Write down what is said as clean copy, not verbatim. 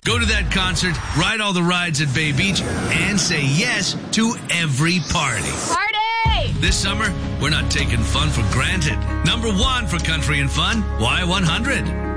Go to that concert, ride all the rides at Bay Beach, and say yes to every party. Party! This summer, we're not taking fun for granted. Number 1 for country and fun, Y100.